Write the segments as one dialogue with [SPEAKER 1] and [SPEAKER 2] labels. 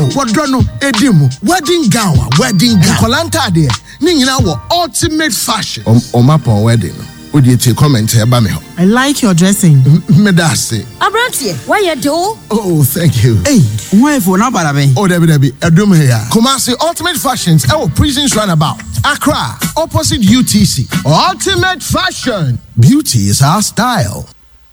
[SPEAKER 1] Wadrono edimu. Wedding gown. Kolanta de. Ningina wo ultimate fashion. Omapon wedding. Would you take comment here, Bamiho?
[SPEAKER 2] I like your dressing.
[SPEAKER 1] Medasi.
[SPEAKER 3] Abrantie, why you do?
[SPEAKER 1] Oh, thank you.
[SPEAKER 2] Hey, why for now, Barabe?
[SPEAKER 1] Oh, Debbie, Adum here. Kumasi Ultimate Fashions, our prisons runabout. Accra, opposite UTC. Ultimate Fashion. Beauty is our style.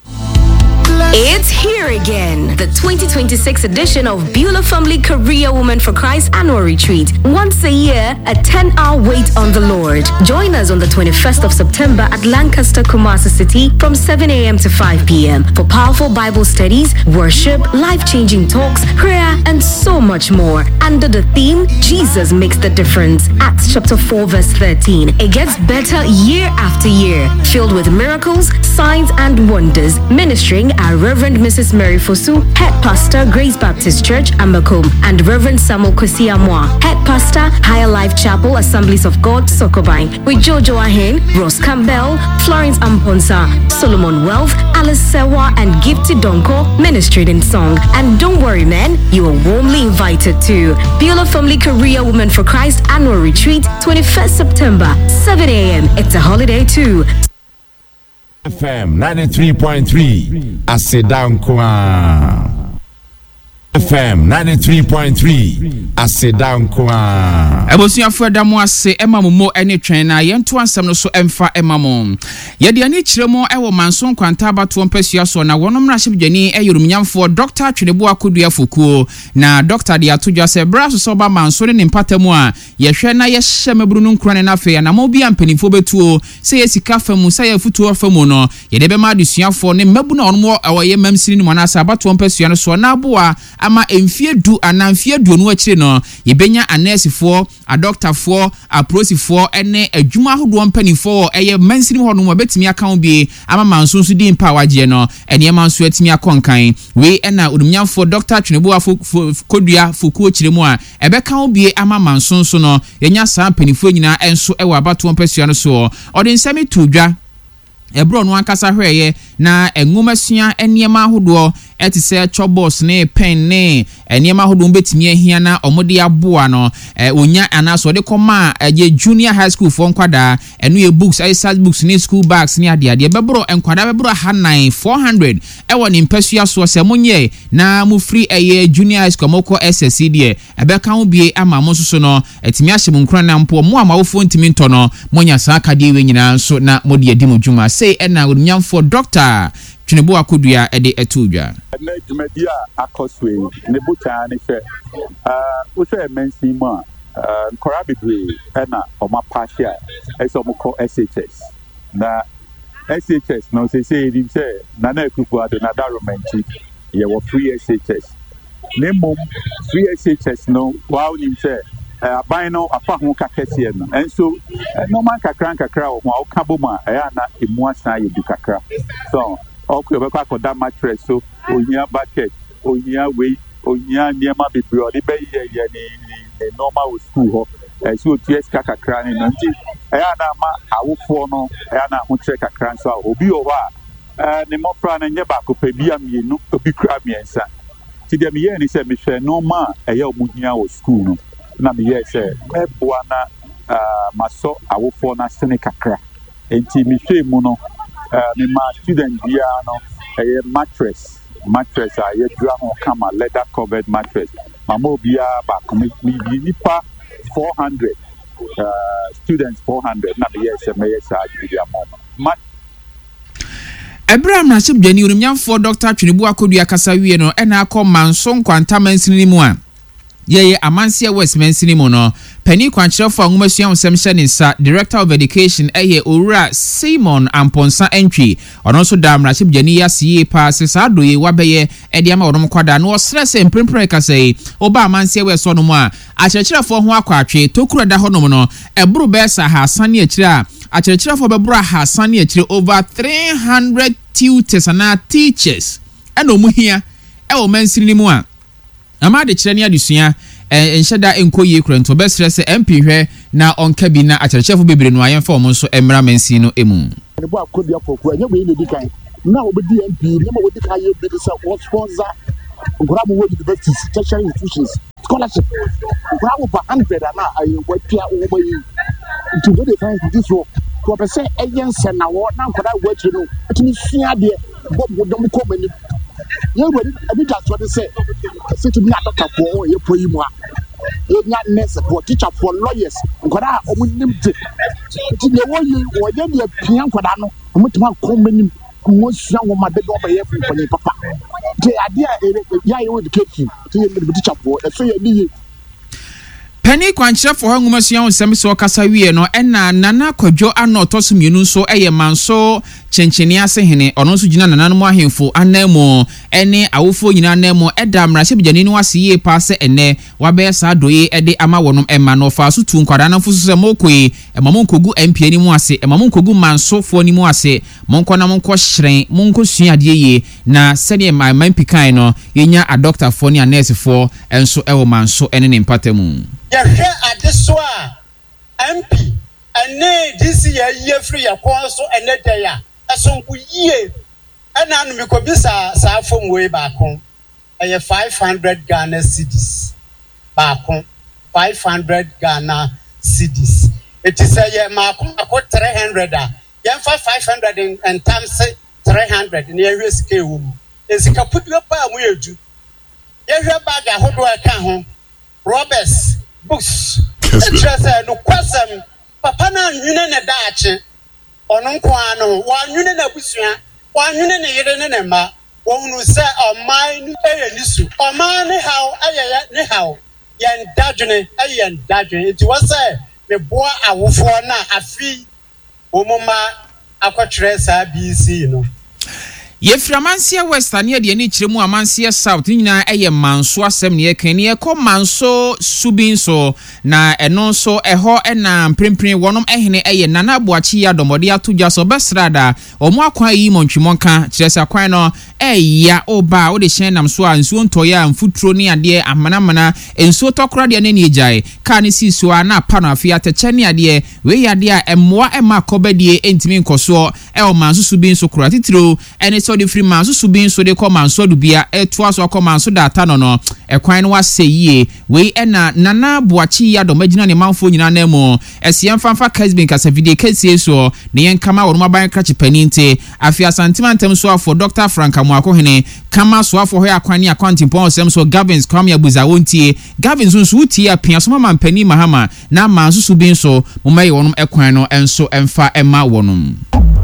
[SPEAKER 4] It's here again, the 2026 edition of Beulah Family Career Women for Christ Annual Retreat. Once a year, a 10-hour wait on the Lord. Join us on the 21st of September at Lancaster, Kumasi City from 7 a.m. to 5 p.m. for powerful Bible studies, worship, life-changing talks, prayer, and so much more. Under the theme, Jesus Makes the Difference. Acts chapter 4 verse 13. It gets better year after year, filled with miracles, signs, and wonders. Ministering are Reverend Mrs. Mary Fosu, Head Pastor, Grace Baptist Church, Amakom, and Reverend Samuel Kosiamwa, Head Pastor, Higher Life Chapel, Assemblies of God, Sokobine, with Jojo Ahen, Ross Campbell, Florence Amponsa, Solomon Wealth, Alice Sewa, and Gifty Donko, ministering in song. And don't worry, man, you are warmly invited to Beulah Family Career Women for Christ Annual Retreat, 21st September, 7 a.m. It's a holiday too.
[SPEAKER 5] FM 93.3 Asedankwa. FM 93.3 Asedankwa.
[SPEAKER 6] Ebosia further mo ase ema mo ene twen na yento ansem no so emfa ema mo. Ye de ani kiremo ewo manson kwanta abato mpasua so na wonom na hyebdwani eyorumnyamfo Dr. Twenebo Akodua Fokuo na Dr. de atodwa se braso so ba manson ne mpatamu a ye hwe na ye hye maburu no nkran na afa na mo bia mpanimfo betuo se ye sika famu se ye futuo famu no ye de be ma adusuafo ne mabu na onmo awoye mamsini no manasa abato mpasua no so na aboa ama emfie du anamfie du no akire no yebenya anesifo a doctorfo a prosifo ene adwuma hodo mpanifo eye mansini ho no betimi aka bi ama mansonso di mpa waje no ene manso atimi akonkan we ena odumnyamfo Dr. Twenebo Akodua Fokuo kiremu a ebeka bi ama mansonso no yenya saa mpanifo nyina enso ewa abato mpasua no so ode nsami tudwa ebro no ankasa hweye na enwomasua eniema hodo etise chobos ne pen ne eniema hodo betimi ahia na omode aboa no onya anaso de koma je junior high school for nkwada enu ye books exercise books ne school bags ne ade bebro enkwada bebro hanan 400 ewo ni mpasua so se monye na mu free eye junior high school moko SSC de ebeka ho bie ama mo so no etimi ahye mo nkran na mpo mo amawofo ntimi nto no monya saa kade we nyina so na mode edi mo dwuma say ena odumnyamfo Dr. Twenebo Akodua ede etudwa
[SPEAKER 7] na dwumadia akoswe ne buta ne hwe wo hwe mensin mu a nkora bebre na omapahia ese omko SHS na SHS no say dim say na Akufo Addo na environment ye wo free SHS ne mom free SHS no wow nim say aban no afa ho kakese no enso no man kakra o ho ka boma ya na emu asan ye du kakra so okay be kwa koda mattress so ohia bucket ohia we ohia niema bebre o de be ye ni normal school ho so ts kakra ni no nti ya na ma awofo no ya na ho kire kakra so obi o ho a ne mofra na nye ba ko pa bia mienu obi kra miensa ti de me ye ni se me hwe normal ya omuhia wo school no na me ye se eboa na maso awofo na sene kakra enti me hwe mu no me ma student bia no mattress a ye dura ho kama leather covered mattress mama bia ba komi nipa 400 students 400 na me ye se me ye sa bia mama
[SPEAKER 6] Abraham na hyebdwani urumnyamfo Dr. Twenebo Akodua kasa wie no ena akọ manson kwanta mansini mu a ye amansia West mansini mu no pani kwankyerefo anwomasua onsem hye ne sa Director of Education Owura Simon Amponsa entry ono so da mra hyebdwani ya sie pa se sa doye wabeye ede ama wonom kwada no stress emprempre kasai oba amansia West ono mu a akyerkyerefo ho akwatwe tokura da honom no eburu besa ha asane akire a akyerkyerefo beburu ha asane akire over 300 tutors and teachers eno mu hia ewo mansini mu a amade kire ne adusua enhyeda enkoye kurento besre se MP hwe na onka bi na akyerkyerefo bebre no ayemfa omo so emra mansi no emu
[SPEAKER 8] Twenebo Akodua Fokuo enye we ne dikan na obedi MP ne ma wodi kan ye bi se what sponsor ngora mo universities tertiary institutions scholarship nkora wo ba 100 na ayi watua wo ba yi to go the find this one to be say agency na wo na nkora wo akyi no etimi sua de bo dom ko mani ye wori abi da so de say to be a doctor for ye poyi mu a ye nurse for teacher for lawyers nkora omunim de ti ne wo yi wo ye de pia nkora no omutuma ko mani mo sua wo ma de do ba ye for ni papa de ade a ya ye education ti ye de teacher for so ye ni
[SPEAKER 6] Penny Quanchef for Hungumasian Semiso Casawie no ena Nana Kojo ano tosu mienu so eye manso chenchenia sehene ono so gina nananom ahemfo anamo ene awofo nyina namo eda mrahye bejani no asiye pa se ene wabe sa doye ede ama wonom ema no fa so tu nkwada na fuso se mokoi emamo nkogu MP ani mu ase emamo nkogu manso fo ani mu ase monko na monko hyen monko sua ade ye na sede man pikan no yenya a doctor fo ni a nurse fo enso ewo manso ene ne mpatamu
[SPEAKER 3] yehwe adeswa MP ene this year free ya konso ene deya asonku yie ena anu mikobisa sa afom we baako eye 500 Ghana cedis baako 500 Ghana cedis it is a maako 300 a yemfa 500 and times 300 ne yehwe sika ewu esika pudlo pa mu yedu yehwe bag ahodo aka ho Roberts books interest no kwasam papa na nwune ne daache ono nkwa no wa nwune na busua wa nwune ne yere ne ma wo hunu se oman ni eyenisu oman ne haw ayeye ne haw yen dadwene it was say me boa awofo na afi omoma akotwere sa BC no Yeframansia West ane de ni kiremu amansia South nyina eye manso asem ne yekan ne ekọ manso subin so na eno so eho na mprempren wonom ehene eye nana aboachi ya domode atodwa so besrada omo akwan yi montwimonka kiresa kwan no eya oba wo de hyen nam so a nsuo ntoya mfuturo ne ade amanamana ensuo tokora de ne ne ejai ka ne si so a na pano afia teche ne ade we ya de a emmoa ema kobadie entimi nkoso o manso subin so kura titiro ene so de free manso subin so de ko manso do bia eto so ko manso data no ekwan no wase yie we ena nana boachi ya do magina ne manfo nyina na mu esiem fanfa kasbin kasa video kesi so ne yen kama wo maban krachi paninte afia santimantem so afo Dr. Frank Amwako hene kama so afo ho akwan ne accounting pon sem so Gavins kwame abuza wontie Gavins nso utie apia so mama mpani mahama na manso subin so momaye wonum ekwan no enso emfa ema wonum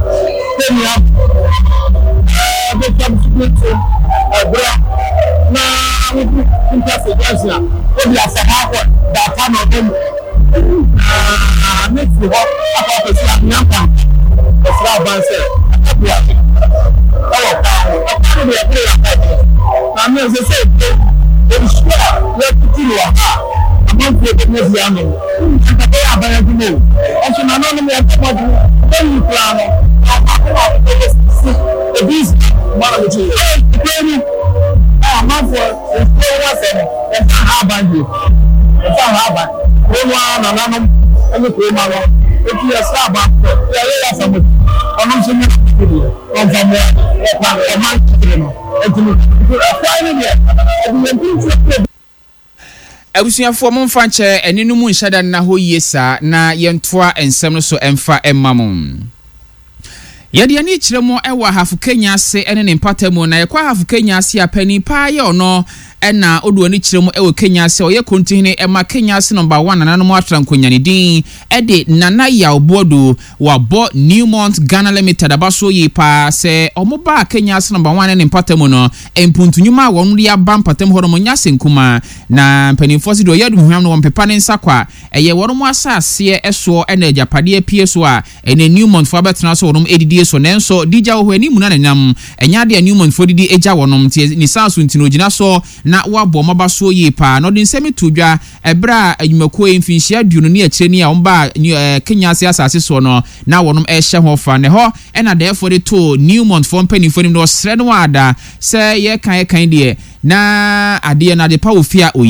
[SPEAKER 3] Abusuafo momfa nche eninu mu nhyada na ho yesa na yentoa ensem no so emfa emmamum Yadi ani kiremo ewa hafu Kenya se ene ne mpatamu na yekwa hafu Kenya se apani pa ye ono ena odu ani kiremo ewo Kenya se oye kontihine ema Kenya se number 1 nananom atrankonya ne din ede nana ya obodu wa bo Newmont Ghana Limited abaso yi pa se omoba Kenya se number 1 ne mpatamu no empuntunyuma wonu ya bampatam horo monya senkuma na mpanimfo se do yadu hwam no mpepa ne nsakwa eye wonu mo asase eso ena ajapade pie so a ene Newmont fo abetena so wonu edidi so nenso dija ho ani mu na nam enya de Newmont fo didi eja wonom tie ni sanso ntino gina so na wabo maba so yi pa no de nsemi tudwa ebra anyumako emfinhia duno ne akire ni a omba Kenya se asase so no na wonom ehye ho fa ne ho ena de fo de to Newmont fo mpani fo nim no sre no ada se ye kan de na ade na de pa ofia oyi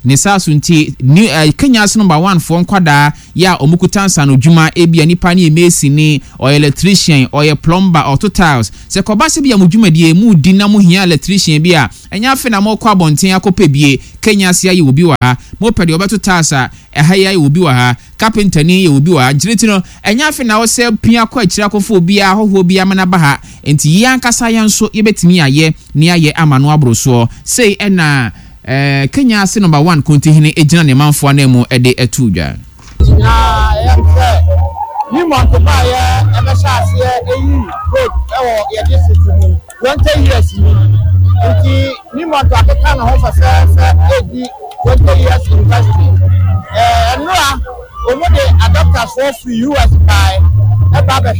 [SPEAKER 6] ne saa so nti Kenya's number 1 for nkwada ya omukutansa no dwuma ebia nipa ne emesi ni or electrician or plumber or tiles se koba se bia mudwuma die mu di na mu hia electrician bia enya afi na mo kwa bonten akopa bie Kenya's ya obi wa ha mo pede obeto tiles a eha ya obi wa ha carpenter ni ye obi wa ha gireti no enya afi na wo se pia kwa akira kofo obi a hoho obi amana ba ha enti yankasa yanso yebetimi aye ne aye amano abroso sei ena Kenya's number 1 kontihini ejina ne manfo anemu ede etudwa
[SPEAKER 9] na yamse ni monto ba ya ebeshase eyi road ewo ye district ni 20 years ni ni monto akeka na ho fa edi 20 years university enura omo de adapters for free US by